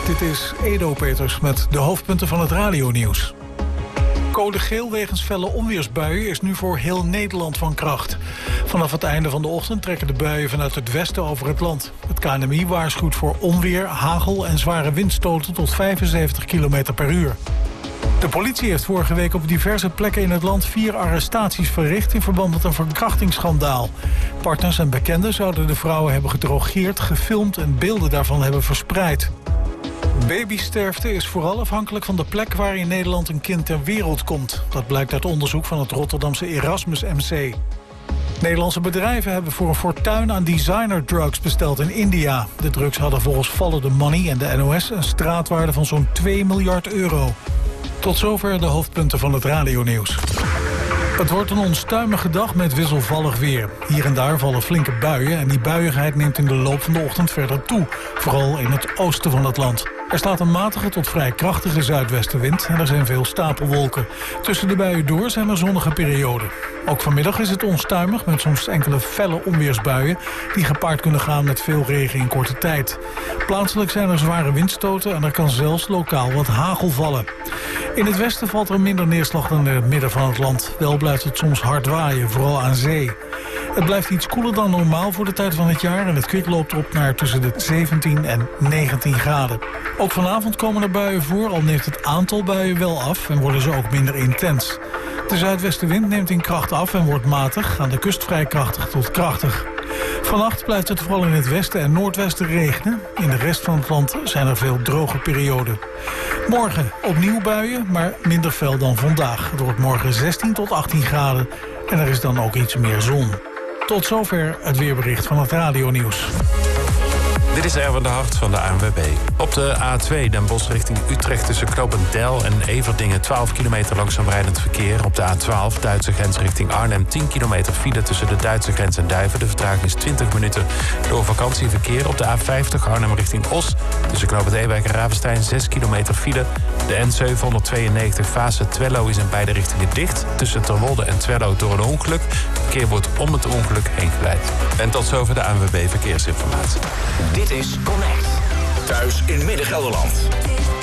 Dit is Edo Peters met de hoofdpunten van het radionieuws. Code geel wegens felle onweersbuien is nu voor heel Nederland van kracht. Vanaf het einde van de ochtend trekken de buien vanuit het westen over het land. Het KNMI waarschuwt voor onweer, hagel en zware windstoten tot 75 km per uur. De politie heeft vorige week op diverse plekken in het land 4 arrestaties verricht in verband met een verkrachtingsschandaal. Partners en bekenden zouden de vrouwen hebben gedrogeerd, gefilmd en beelden daarvan hebben verspreid. Babysterfte is vooral afhankelijk van de plek waar in Nederland een kind ter wereld komt. Dat blijkt uit onderzoek van het Rotterdamse Erasmus MC. Nederlandse bedrijven hebben voor een fortuin aan designerdrugs besteld in India. De drugs hadden volgens Follow the Money en de NOS een straatwaarde van zo'n 2 miljard euro. Tot zover de hoofdpunten van het radionieuws. Het wordt een onstuimige dag met wisselvallig weer. Hier en daar vallen flinke buien en die buiigheid neemt in de loop van de ochtend verder toe. Vooral in het oosten van het land. Er staat een matige tot vrij krachtige zuidwestenwind en er zijn veel stapelwolken. Tussen de buien door zijn er zonnige perioden. Ook vanmiddag is het onstuimig met soms enkele felle onweersbuien die gepaard kunnen gaan met veel regen in korte tijd. Plaatselijk zijn er zware windstoten en er kan zelfs lokaal wat hagel vallen. In het westen valt er minder neerslag dan in het midden van het land. Wel blijft het soms hard waaien, vooral aan zee. Het blijft iets koeler dan normaal voor de tijd van het jaar en het kwik loopt op naar tussen de 17 en 19 graden. Ook vanavond komen er buien voor, al neemt het aantal buien wel af en worden ze ook minder intens. De zuidwestenwind neemt in kracht af en wordt matig, aan de kust vrij krachtig tot krachtig. Vannacht blijft het vooral in het westen en noordwesten regenen. In de rest van het land zijn er veel droge perioden. Morgen opnieuw buien, maar minder fel dan vandaag. Het wordt morgen 16 tot 18 graden en er is dan ook iets meer zon. Tot zover het weerbericht van het radionieuws. Dit is Erwin de Hart van de ANWB. Op de A2 Den Bosch richting Utrecht tussen Knopendel en Everdingen 12 kilometer langzaam rijdend verkeer. Op de A12 Duitse grens richting Arnhem 10 kilometer file tussen de Duitse grens en Duiven. De vertraging is 20 minuten door vakantieverkeer. Op de A50 Arnhem richting Os tussen Knopend Ewijk en Ravenstein 6 kilometer file. De N792 fase Twello is in beide richtingen dicht. Tussen Terwolde en Twello door een ongeluk. Het verkeer wordt om het ongeluk heen geleid. En tot zover de ANWB Verkeersinformatie. Dit is Connect. Thuis in Midden-Gelderland.